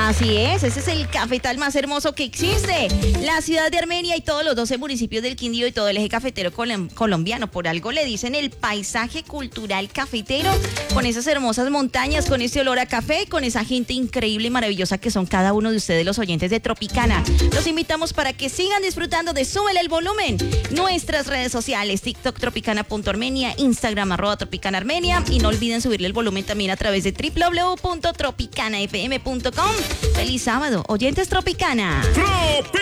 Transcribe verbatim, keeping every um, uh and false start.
Así es, ese es el cafetal más hermoso que existe. La ciudad de Armenia y todos los doce municipios del Quindío y todo el eje cafetero colom- colombiano. Por algo le dicen el paisaje cultural cafetero, con esas hermosas montañas, con ese olor a café, con esa gente increíble y maravillosa que son cada uno de ustedes los oyentes de Tropicana. Los invitamos para que sigan disfrutando de Súbele el volumen. Nuestras redes sociales, TikTok tropicana.armenia, Instagram arroba tropicana armenia, y no olviden subirle el volumen también a través de doble u doble u doble u punto tropicana f m punto com. Feliz sábado, oyentes Tropicana.